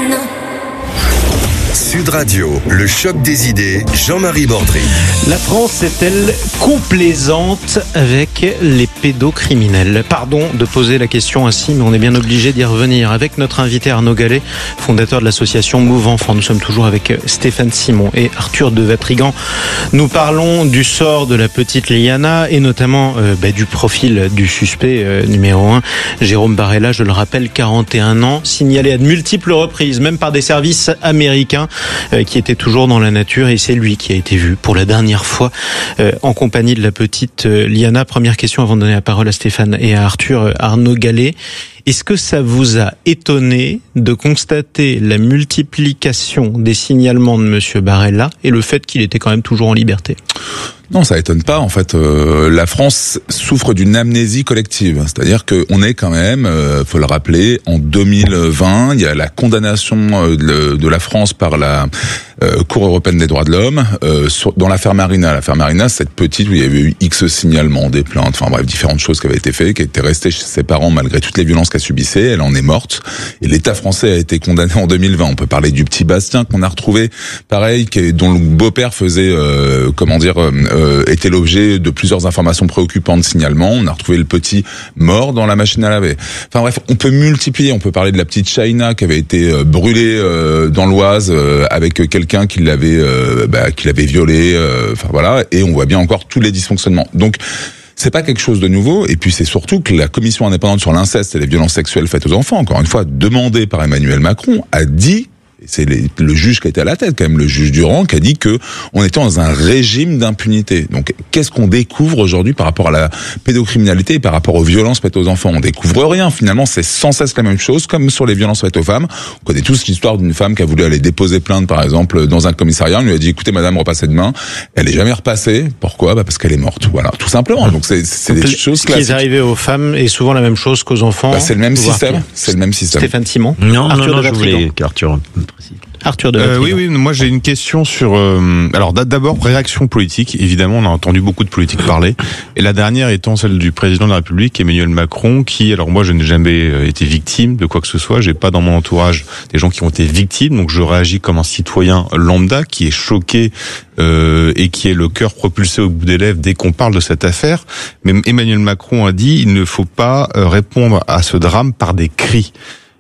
Sud Radio, le choc des idées, Jean-Marie Bordry. La France est-elle complaisante avec les pédocriminels ? Pardon de poser la question ainsi, mais on est bien obligé d'y revenir. Avec notre invité Arnaud Gallet, fondateur de l'association Move Enfant. Nous sommes toujours avec Stéphane Simon et Arthur de Vatrigan. Nous parlons du sort de la petite Liana et notamment du profil du suspect numéro 1, Jérôme Barella, je le rappelle, 41 ans, signalé à de multiples reprises, même par des services américains, qui était toujours dans la nature, et c'est lui qui a été vu pour la dernière fois en compagnie de la petite Liana. Première question avant de donner la parole à Stéphane et à Arthur. Arnaud Gallet, est-ce que ça vous a étonné de constater la multiplication des signalements de Monsieur Barella et le fait qu'il était quand même toujours en liberté ? Non, ça étonne pas. En fait, la France souffre d'une amnésie collective. C'est-à-dire qu'on est quand même, faut le rappeler, en 2020, il y a la condamnation de la France par la Cour européenne des droits de l'homme dans l'affaire Marina. L'affaire Marina, cette petite où il y avait eu X signalements, des plaintes, enfin bref, différentes choses qui avaient été faites, qui étaient restées chez ses parents malgré toutes les violences qu'elle subissait. Elle en est morte. Et l'État français a été condamné en 2020. On peut parler du petit Bastien qu'on a retrouvé, pareil, dont le beau-père faisait, était l'objet de plusieurs informations préoccupantes de signalement. On a retrouvé le petit mort dans la machine à laver. Enfin bref, on peut multiplier. On peut parler de la petite Shaina qui avait été brûlée dans l'Oise avec quelqu'un qui l'avait violée. Enfin voilà, et on voit bien encore tous les dysfonctionnements. Donc c'est pas quelque chose de nouveau, et puis c'est surtout que la commission indépendante sur l'inceste et les violences sexuelles faites aux enfants, encore une fois demandée par Emmanuel Macron, a dit, c'est le juge qui était à la tête, quand même, le juge Durand, qui a dit que on était dans un régime d'impunité. Donc, qu'est-ce qu'on découvre aujourd'hui par rapport à la pédocriminalité et par rapport aux violences faites aux enfants ? On découvre rien. Finalement, c'est sans cesse la même chose, comme sur les violences faites aux femmes. On connaît tous l'histoire d'une femme qui a voulu aller déposer plainte, par exemple, dans un commissariat. On lui a dit, écoutez, madame, repassez demain. Elle est jamais repassée. Pourquoi ? Parce qu'elle est morte. Voilà, tout simplement. Donc, c'est des choses classiques. Ce qui est arrivé aux femmes est souvent la même chose qu'aux enfants. C'est le même système. C'est le même système. Stéphane Simon. Arthur je voulais qu'Arthur précise. Arthur de Vatrigan. Oui, moi j'ai une question sur... alors d'abord, réaction politique. Évidemment, on a entendu beaucoup de politiques parler. Et la dernière étant celle du président de la République, Emmanuel Macron, qui... Alors moi, je n'ai jamais été victime de quoi que ce soit. J'ai pas dans mon entourage des gens qui ont été victimes. Donc je réagis comme un citoyen lambda qui est choqué et qui est le cœur propulsé au bout des lèvres dès qu'on parle de cette affaire. Mais Emmanuel Macron a dit il ne faut pas répondre à ce drame par des cris.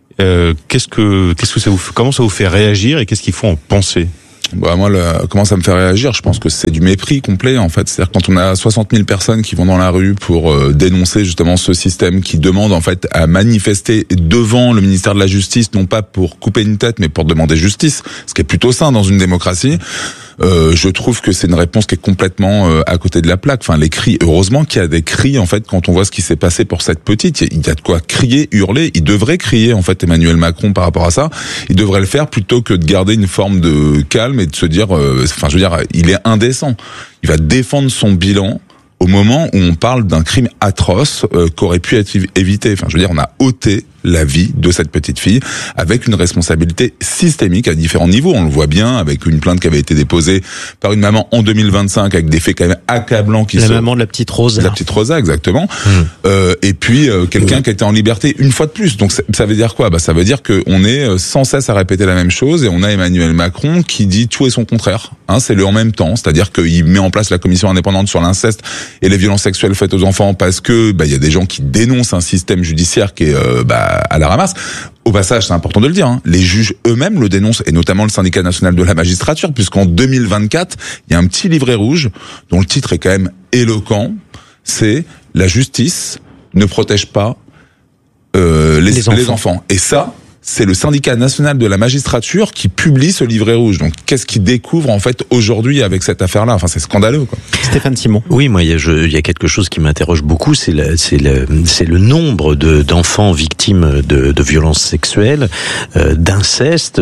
Comment ça vous fait réagir et qu'est-ce qu'il faut en penser ? Comment ça me fait réagir ? Je pense que c'est du mépris complet, en fait. C'est-à-dire quand on a 60 000 personnes qui vont dans la rue pour dénoncer justement ce système qui demande en fait à manifester devant le ministère de la Justice, non pas pour couper une tête, mais pour demander justice, ce qui est plutôt sain dans une démocratie. Je trouve que c'est une réponse qui est complètement à côté de la plaque. Enfin, les cris, heureusement qu'il y a des cris, en fait, quand on voit ce qui s'est passé pour cette petite. Il y a de quoi crier, hurler. Il devrait crier, en fait, Emmanuel Macron par rapport à ça. Il devrait le faire plutôt que de garder une forme de calme et de se dire, il est indécent. Il va défendre son bilan au moment où on parle d'un crime atroce qu'aurait pu être évité. Enfin, on a ôté la vie de cette petite fille avec une responsabilité systémique à différents niveaux. On le voit bien avec une plainte qui avait été déposée par une maman en 2025 avec des faits quand même accablants maman de la petite Rosa. La petite Rosa, exactement. Et puis quelqu'un qui était en liberté une fois de plus. Donc ça veut dire quoi ? Ça veut dire qu'on est sans cesse à répéter la même chose et on a Emmanuel Macron qui dit tout et son contraire. C'est le en même temps, c'est-à-dire qu'il met en place la commission indépendante sur l'inceste et les violences sexuelles faites aux enfants parce que y a des gens qui dénoncent un système judiciaire qui est à la ramasse. Au passage, c'est important de le dire, les juges eux-mêmes le dénoncent, et notamment le syndicat national de la magistrature, puisqu'en 2024, il y a un petit livret rouge dont le titre est quand même éloquent, c'est « La justice ne protège pas les enfants ». Et ça, c'est le syndicat national de la magistrature qui publie ce livret rouge. Donc, qu'est-ce qu'ils découvrent en fait aujourd'hui avec cette affaire-là ? Enfin, c'est scandaleux, quoi. Stéphane Simon. Oui, moi, il y a quelque chose qui m'interroge beaucoup, c'est le nombre d'enfants victimes de violences sexuelles, d'inceste,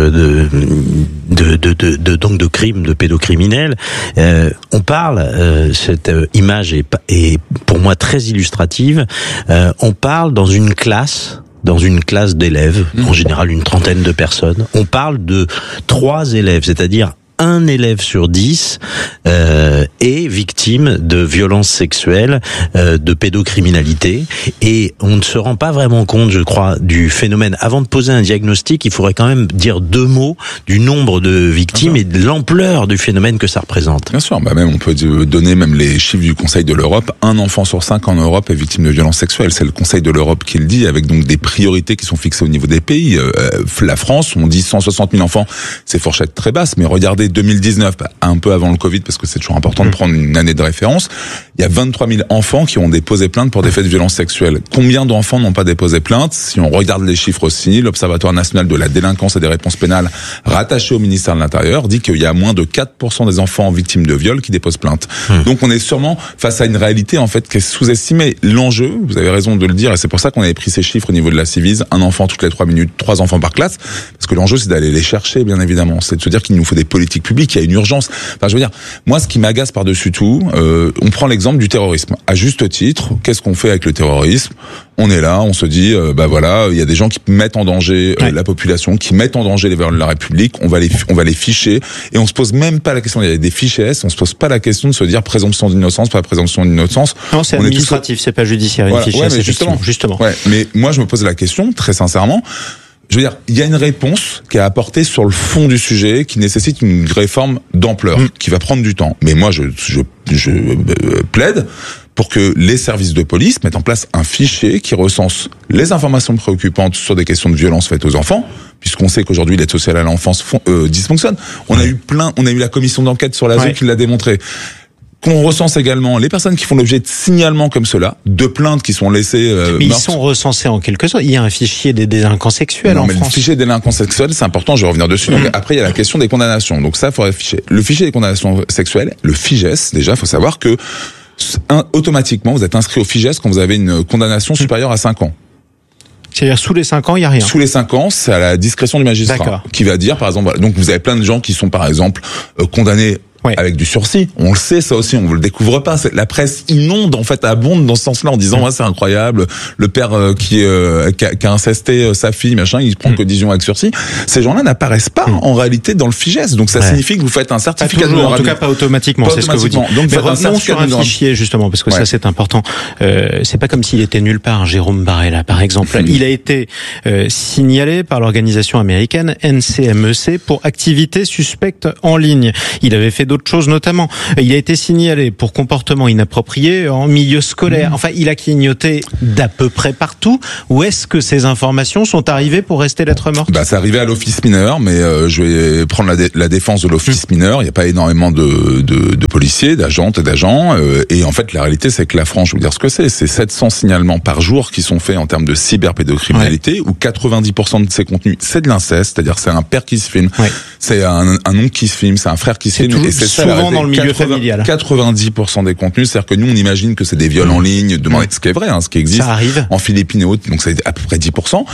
donc de crimes, de pédocriminels. On parle, cette image est pour moi très illustrative. On parle dans une classe d'élèves, en général une trentaine de personnes. On parle de 3 élèves, c'est-à-dire un élève sur 10 est victime de violences sexuelles, de pédocriminalité, et on ne se rend pas vraiment compte, je crois, du phénomène. Avant de poser un diagnostic, il faudrait quand même dire 2 mots du nombre de victimes et de l'ampleur du phénomène que ça représente. Bien sûr, même on peut donner même les chiffres du Conseil de l'Europe. 1 enfant sur 5 en Europe est victime de violences sexuelles. C'est le Conseil de l'Europe qui le dit, avec donc des priorités qui sont fixées au niveau des pays. La France, on dit 160 000 enfants, c'est fourchette très basse, mais regardez 2019, un peu avant le Covid, parce que c'est toujours important de prendre une année de référence, il y a 23 000 enfants qui ont déposé plainte pour des faits de violences sexuelles. Combien d'enfants n'ont pas déposé plainte? Si on regarde les chiffres aussi, l'Observatoire national de la délinquance et des réponses pénales, rattaché au ministère de l'Intérieur, dit qu'il y a moins de 4% des enfants victimes de viol qui déposent plainte. Donc on est sûrement face à une réalité en fait qui est sous-estimée. L'enjeu, vous avez raison de le dire, et c'est pour ça qu'on avait pris ces chiffres au niveau de la Civise, 1 enfant toutes les 3 minutes, 3 enfants par classe, parce que l'enjeu c'est d'aller les chercher, bien évidemment. C'est de se dire qu'il nous faut des politiques publiques, il y a une urgence. Enfin, je veux dire, moi ce qui m'agace par-dessus tout, on prend l'exemple du terrorisme. À juste titre, qu'est-ce qu'on fait avec le terrorisme? On est là, on se dit, voilà, il y a des gens qui mettent en danger la population, qui mettent en danger les valeurs de la République, on va les ficher, et on se pose même pas la question, il y a des fichiers S, on se pose pas la question de se dire présomption d'innocence, pas présomption d'innocence. Non, c'est administratif, c'est pas judiciaire, voilà, une fichier S, justement. Ouais, mais moi je me pose la question, très sincèrement, je veux dire, il y a une réponse qui est apportée sur le fond du sujet, qui nécessite une réforme d'ampleur, qui va prendre du temps. Mais moi, je plaide pour que les services de police mettent en place un fichier qui recense les informations préoccupantes sur des questions de violence faites aux enfants, puisqu'on sait qu'aujourd'hui l'aide sociale à l'enfance dysfonctionne. On a eu la commission d'enquête sur l'ASE qui l'a démontré. Qu'on recense également les personnes qui font l'objet de signalements comme cela, de plaintes qui sont laissées. Mais ils sont recensés en quelque sorte. Il y a un fichier des délinquants sexuels en France. Le fichier des délinquants sexuels, c'est important. Je vais revenir dessus. Donc après, il y a la question des condamnations. Donc ça, il faudrait afficher. Le fichier des condamnations sexuelles, le FIGES. Déjà, il faut savoir que automatiquement, vous êtes inscrit au FIGES quand vous avez une condamnation supérieure à 5 ans. C'est-à-dire sous les 5 ans, il n'y a rien. Sous les 5 ans, c'est à la discrétion du magistrat qui va dire, par exemple, voilà, donc vous avez plein de gens qui sont, par exemple, condamnés avec du sursis. On le sait, ça aussi, on ne le découvre pas. La presse inonde, en fait, abonde dans ce sens-là en disant, c'est incroyable, le père qui a incesté sa fille, machin, il prend que 10 ans avec sursis. Ces gens-là n'apparaissent pas, en réalité, dans le FIGES. Donc ça signifie que vous faites un certificat de en tout cas, pas automatiquement, c'est ce que vous dites. Donc, mais revenons sur un fichier, justement, parce que ça, c'est important. C'est pas comme s'il était nulle part, Jérôme Barella, par exemple. Il a été signalé par l'organisation américaine NCMEC pour activité suspecte en ligne. Il avait fait d'autres choses, notamment. Il a été signalé pour comportement inapproprié en milieu scolaire. Enfin, il a clignoté d'à peu près partout. Où est-ce que ces informations sont arrivées pour rester lettre morte? C'est arrivé à l'office mineur, mais je vais prendre la défense de l'office mineur. Il n'y a pas énormément de policiers, d'agentes et d'agents. Et en fait, la réalité, c'est que la France, je vais vous dire ce que c'est 700 signalements par jour qui sont faits en termes de cyberpédocriminalité, où 90% de ces contenus, c'est de l'inceste, c'est-à-dire c'est un père qui se filme, c'est un oncle qui se filme, c'est un frère qui se filme, et c'est souvent dans le milieu familial. 90% des contenus, c'est-à-dire que nous, on imagine que c'est des viols en ligne, ce qui est vrai, ce qui existe. Ça arrive. En Philippines et autres, donc c'est à peu près 10%.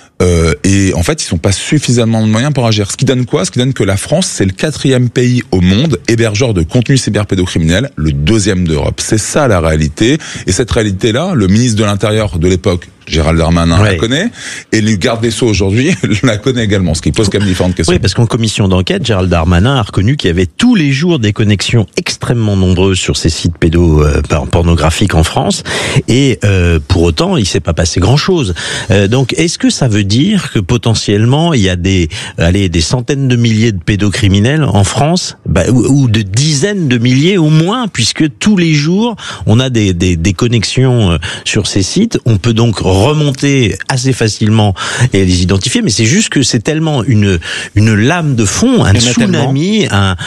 Et en fait, ils sont pas suffisamment de moyens pour agir. Ce qui donne quoi? Ce qui donne que la France, c'est le 4e pays au monde hébergeur de contenu cyberpédocriminel, le 2e d'Europe. C'est ça la réalité. Et cette réalité-là, le ministre de l'Intérieur de l'époque, Gérald Darmanin, la connaît, et le garde des Sceaux aujourd'hui la connaît également, ce qui pose quand même différentes questions. Oui, parce qu'en commission d'enquête, Gérald Darmanin a reconnu qu'il y avait tous les jours des connexions extrêmement nombreuses sur ces sites pornographiques en France, et pour autant, il s'est pas passé grand-chose. Donc, est-ce que ça veut dire que potentiellement, il y a des centaines de milliers de pédocriminels en France, ou de dizaines de milliers au moins, puisque tous les jours, on a des connexions sur ces sites. On peut donc remonter assez facilement et les identifier, mais c'est juste que c'est tellement une lame de fond, un tsunami,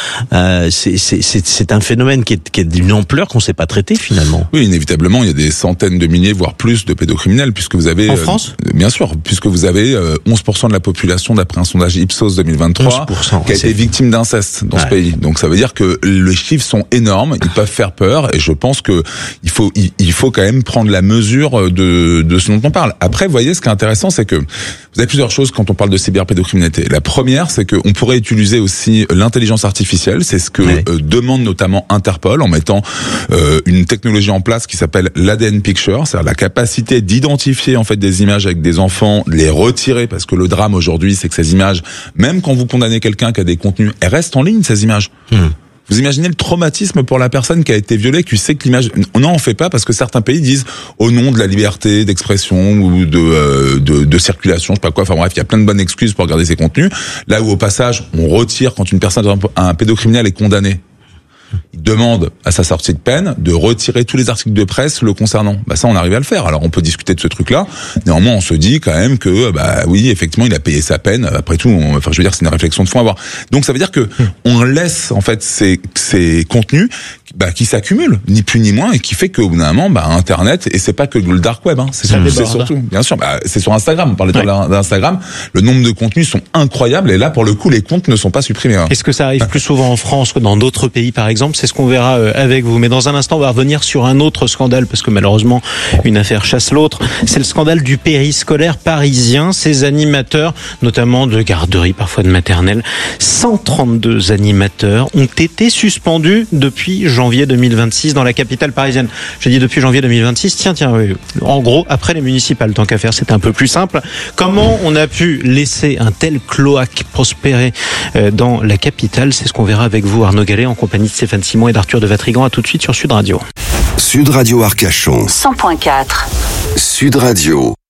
c'est un phénomène qui est d'une ampleur qu'on ne sait pas traiter finalement. Oui, inévitablement, il y a des centaines de milliers, voire plus de pédocriminels, puisque vous avez... En France ? Bien sûr, puisque vous avez 11% de la population, d'après un sondage Ipsos 2023, qui a été victime d'inceste dans ce pays. Donc ça veut dire que les chiffres sont énormes, ils peuvent faire peur, et je pense que il faut quand même prendre la mesure de ce dont on parle. Après, vous voyez, ce qui est intéressant, c'est que vous avez plusieurs choses quand on parle de cyberpédocriminalité. La première, c'est qu'on pourrait utiliser aussi l'intelligence artificielle. C'est ce que demande notamment Interpol en mettant une technologie en place qui s'appelle l'ADN Picture, c'est-à-dire la capacité d'identifier en fait des images avec des enfants, de les retirer, parce que le drame aujourd'hui, c'est que ces images, même quand vous condamnez quelqu'un qui a des contenus, elles restent en ligne, ces images. Vous imaginez le traumatisme pour la personne qui a été violée, qui sait que l'image... Non, on fait pas parce que certains pays disent au nom de la liberté d'expression ou de circulation, je sais pas quoi, enfin bref, il y a plein de bonnes excuses pour regarder ces contenus. Là où au passage, on retire quand une personne, un pédocriminel est condamné. Il demande à sa sortie de peine de retirer tous les articles de presse le concernant. Bah ça, on arrive à le faire. Alors on peut discuter de ce truc-là. Néanmoins, on se dit quand même que bah oui, effectivement, il a payé sa peine. Après tout, enfin je veux dire, c'est une réflexion de fond à avoir. Donc ça veut dire que on laisse en fait ces contenus qui s'accumulent, ni plus ni moins, et qui fait qu'au bout d'un moment, Internet, et c'est pas que le dark web, c'est surtout, bien sûr, c'est sur Instagram. On parlait d'Instagram. Le nombre de contenus sont incroyables, et là pour le coup, les comptes ne sont pas supprimés. Est-ce que ça arrive plus souvent en France que dans d'autres pays, par exemple? C'est ce qu'on verra avec vous. Mais dans un instant, on va revenir sur un autre scandale, parce que malheureusement, une affaire chasse l'autre. C'est le scandale du périscolaire parisien. Ces animateurs, notamment de garderie, parfois de maternelle, 132 animateurs ont été suspendus depuis janvier 2026 dans la capitale parisienne. Je dis depuis janvier 2026. Tiens, oui. En gros, après les municipales, tant qu'à faire, c'est un peu plus simple. Comment on a pu laisser un tel cloaque prospérer dans la capitale? C'est ce qu'on verra avec vous, Arnaud Gallet, en compagnie de Stéphane Simon et d'Arthur de Vatrigan. À tout de suite sur Sud Radio. Sud Radio Arcachon. 100.4. Sud Radio.